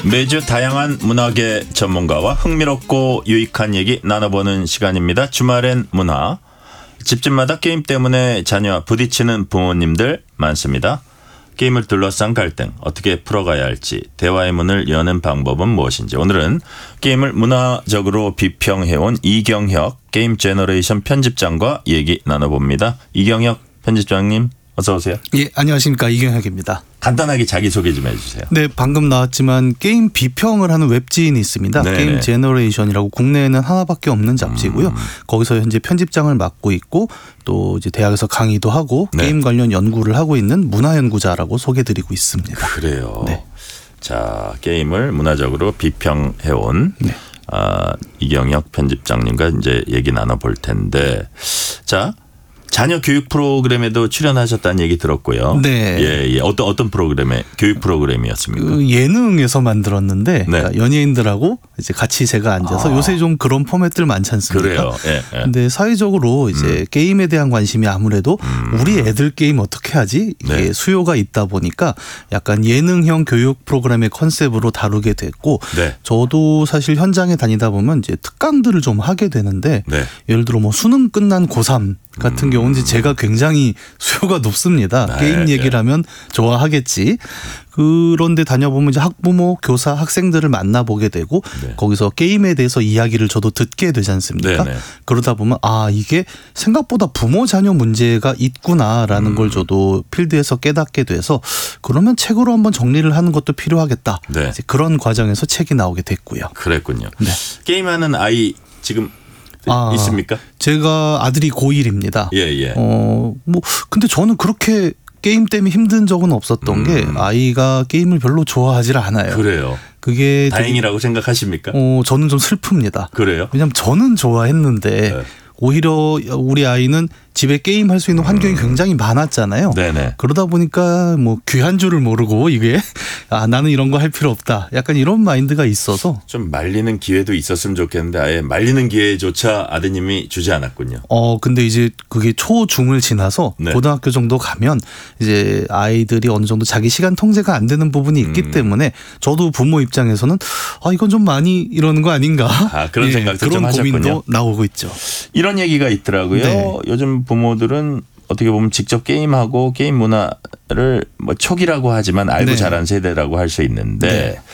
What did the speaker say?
매주 다양한 문화계 전문가와 흥미롭고 유익한 얘기 나눠보는 시간입니다. 주말엔 문화. 집집마다 게임 때문에 자녀와 부딪히는 부모님들 많습니다. 게임을 둘러싼 갈등 어떻게 풀어가야 할지, 대화의 문을 여는 방법은 무엇인지, 오늘은 게임을 문화적으로 비평해온 이경혁 게임 제너레이션 편집장과 얘기 나눠봅니다. 이경혁 편집장님 어서 오세요. 예, 안녕하십니까, 이경혁입니다. 간단하게 자기소개 좀 해주세요. 네, 방금 나왔지만 게임 비평을 하는 웹지인이 있습니다. 네네. 게임 제너레이션이라고 국내에는 하나밖에 없는 잡지고요. 거기서 현재 편집장을 맡고 있고 또 이제 대학에서 강의도 하고 네. 게임 관련 연구를 하고 있는 문화연구자라고 소개드리고 있습니다. 그래요. 네. 자, 게임을 문화적으로 비평해온 이경혁 편집장님과 이제 얘기 나눠볼 텐데, 자. 자녀 교육 프로그램에도 출연하셨다는 얘기 들었고요. 네. 예. 어떤 프로그램에 교육 프로그램이었습니까? 그 예능에서 만들었는데 네. 그러니까 연예인들하고 이제 같이 제가 앉아서 요새 좀 그런 포맷들 많지 않습니까? 그래요. 예. 근데 사회적으로 이제 게임에 대한 관심이 아무래도 우리 애들 게임 어떻게 하지? 이게 네. 수요가 있다 보니까 약간 예능형 교육 프로그램의 컨셉으로 다루게 됐고, 네. 저도 사실 현장에 다니다 보면 이제 특강들을 좀 하게 되는데 네. 예를 들어 뭐 수능 끝난 고3 같은 경우는 이제 제가 굉장히 수요가 높습니다. 네, 게임 얘기를 하면 좋아하겠지. 그런데 다녀보면 이제 학부모, 교사, 학생들을 만나보게 되고 네. 거기서 게임에 대해서 이야기를 저도 듣게 되지 않습니까? 네, 네. 그러다 보면 이게 생각보다 부모 자녀 문제가 있구나라는 걸 저도 필드에서 깨닫게 돼서 그러면 책으로 한번 정리를 하는 것도 필요하겠다. 네. 이제 그런 과정에서 책이 나오게 됐고요. 그랬군요. 네. 게임하는 아이 지금 있습니까? 제가 아들이 고1입니다. 예. 근데 저는 그렇게 게임 때문에 힘든 적은 없었던 게 아이가 게임을 별로 좋아하질 않아요. 그래요. 그게 다행이라고 생각하십니까? 저는 좀 슬픕니다. 그래요? 왜냐하면 저는 좋아했는데 네. 오히려 우리 아이는 집에 게임 할 수 있는 환경이 굉장히 많았잖아요. 네네. 그러다 보니까 뭐 귀한 줄을 모르고 이게 나는 이런 거 할 필요 없다. 약간 이런 마인드가 있어서. 좀 말리는 기회도 있었으면 좋겠는데 아예 말리는 기회조차 아드님이 주지 않았군요. 근데 이제 그게 초중을 지나서 네. 고등학교 정도 가면 이제 아이들이 어느 정도 자기 시간 통제가 안 되는 부분이 있기 때문에 저도 부모 입장에서는 이건 좀 많이 이러는 거 아닌가. 그런 생각도 그런 좀 하셨군요. 고민도 나오고 있죠. 이런 얘기가 있더라고요. 네. 요즘 부모들은 어떻게 보면 직접 게임하고 게임 문화를 뭐 초기라고 하지만 알고 네. 자란 세대라고 할 수 있는데 네.